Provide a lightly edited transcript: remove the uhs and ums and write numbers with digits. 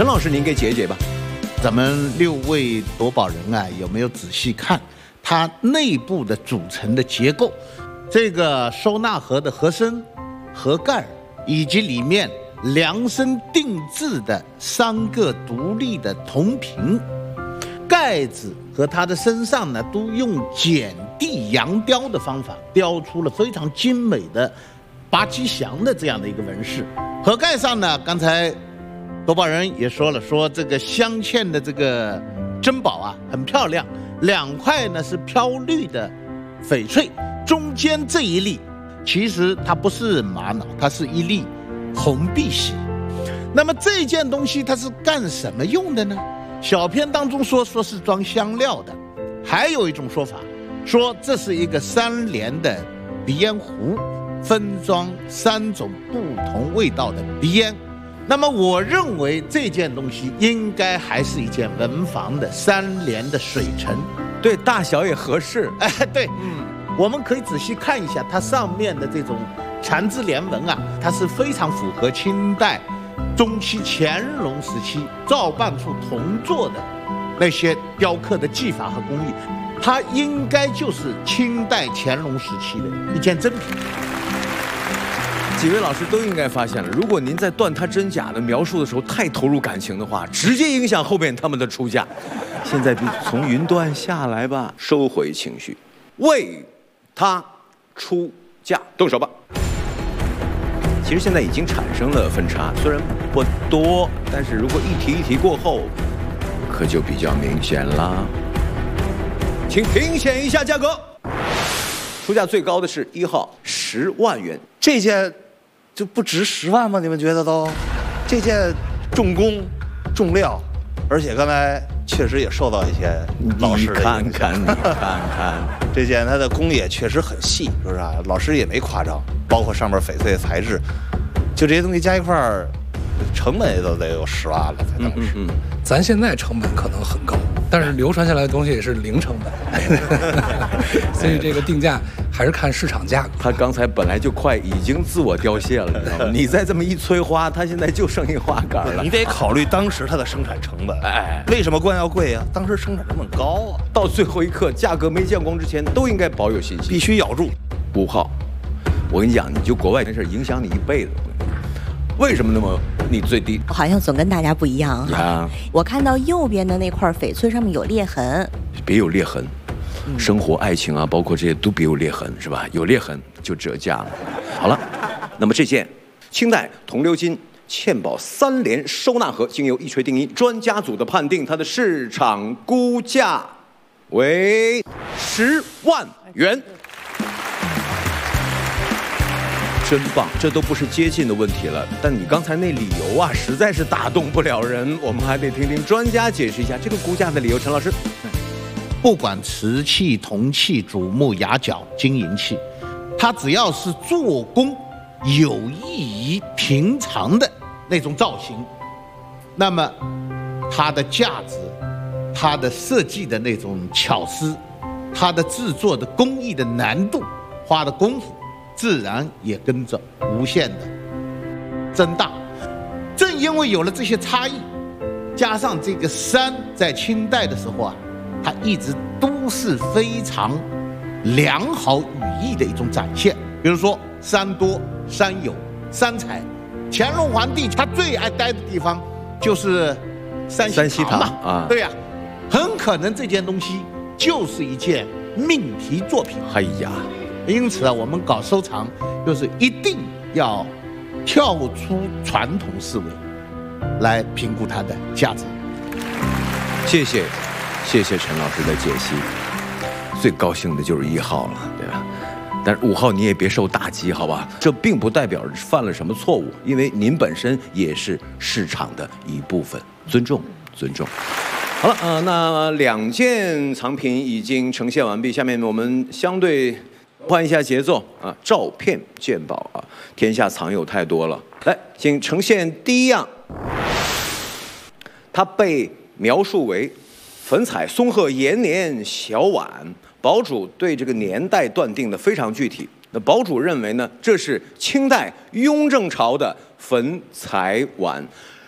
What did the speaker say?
陈老师，您给解一解吧。 咱们6位夺宝人啊，有没有仔细看它内部的组成的结构？这个收纳盒的盒身、盒盖以及里面量身定制的3个独立的铜瓶，盖子和它的身上呢，都用剪地扬雕的方法雕出了非常精美的八吉祥的这样的一个纹饰。盒盖上呢，刚才夺宝人也说了，说这个镶嵌的这个珍宝啊很漂亮，2块呢是飘绿的翡翠，中间这一粒其实它不是玛瑙，它是一粒红碧玺。那么这件东西它是干什么用的呢？小片当中说是装香料的，还有一种说法说这是一个3联的鼻烟壶，分装3种不同味道的鼻烟。那么我认为这件东西应该还是一件文房的3联的水城， 对，大小也合适。 哎，对，我们可以仔细看一下它上面的这种缠枝联纹啊，它是非常符合清代中期乾隆时期造办处铜做的那些雕刻的技法和工艺，它应该就是清代乾隆时期的一件真品。 几位老师都应该发现了，如果您在断它真假的描述的时候太投入感情的话，直接影响后面他们的出价。现在从云端下来吧，收回情绪，为他出价，动手吧。其实现在已经产生了分差，虽然不多，但是如果一题一题过后，可就比较明显啦。请评选一下价格。出价最高的是1号10万元， 这件就不值10万吗？你们觉得都？这件重工重料，而且刚才确实也受到一些老师的影响。 你看看， 这件它的工艺确实很细，是不是啊？老师也没夸张，包括上面翡翠的材质，就这些东西加一块儿，成本也都得有10万了才能是。 咱现在成本可能很高，但是流传下来的东西也是零成本，所以这个定价还是看市场价格。 他刚才本来就快已经自我凋谢了，你知道吗？你再这么一催花，他现在就剩一花杆了。 你得考虑当时它的生产成本。哎，为什么官窑贵啊？当时生产成本高啊。 到最后一刻，价格没见光之前，都应该保有信心， 必须咬住。 5号，我跟你讲，你就国外这事影响你一辈子。为什么那么你最低？ 我好像总跟大家不一样哈。我看到右边的那块翡翠上面有裂痕， 别有裂痕，生活、爱情啊，包括这些都别有裂痕，是吧？有裂痕就折价了。好了，那么这件清代铜鎏金嵌宝3联收纳盒，经由一锤定音专家组的判定，它的市场估价为10万元。真棒，这都不是接近的问题了。但你刚才那理由啊，实在是打动不了人。我们还得听听专家解释一下这个估价的理由。陈老师， 不管瓷器、铜器、竹木、牙角、金银器，它只要是做工有异于平常的那种造型，那么它的价值、它的设计的那种巧思、它的制作的工艺的难度、花的功夫，自然也跟着无限的增大。正因为有了这些差异，加上这个山在清代的时候啊，它一直都是非常良好语义的一种展现。比如说山多、山有、山财。乾隆皇帝他最爱待的地方就是山西堂嘛，啊，对呀，很可能这件东西就是一件命题作品。 哎呀。 因此啊，我们搞收藏就是一定要跳出传统思维来评估它的价值。 谢谢陈老师的解析。最高兴的就是1号了，对吧？但是5号你也别受打击，好吧？这并不代表犯了什么错误，因为您本身也是市场的一部分，尊重。好了，那2件藏品已经呈现完毕，下面我们相对换一下节奏啊，照片鉴宝啊，天下藏有太多了。来，请呈现第一样，它被描述为粉彩松鹤延年小碗，宝主对这个年代断定的非常具体。那宝主认为呢，这是清代雍正朝的粉彩碗。